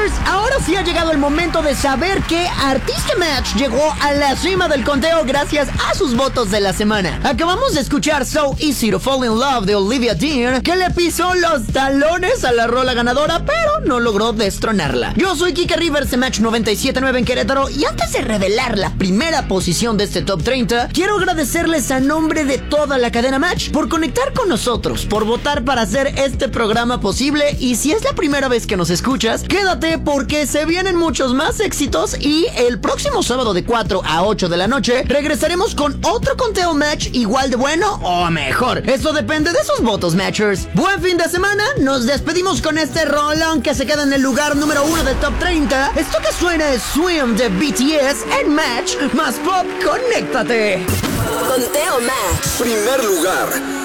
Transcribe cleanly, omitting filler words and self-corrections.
Matchers, ahora sí ha llegado el momento de saber qué Artista Match llegó a la cima del conteo gracias a sus votos de la semana. Acabamos de escuchar So Easy to Fall in Love de Olivia Dean, que le pisó los talones a la rola ganadora, pero no logró destronarla. Yo soy Kike Rivers de Match 97.9 en Querétaro, y antes de revelar la primera posición de este Top 30, quiero agradecerles a nombre de toda la cadena Match por conectar con nosotros, por votar para hacer este programa posible. Y si es la primera vez que nos escuchas, quédate porque se vienen muchos más éxitos, y el próximo sábado de 4 a 8 de la noche regresaremos con otro conteo Match igual de bueno o mejor. Eso depende de sus votos, Matchers. Buen fin de semana, nos despedimos con este rolón que se queda en el lugar número 1 del Top 30. Esto que suena es Swim de BTS en Match más Pop. Conéctate. Conteo Match. Primer lugar.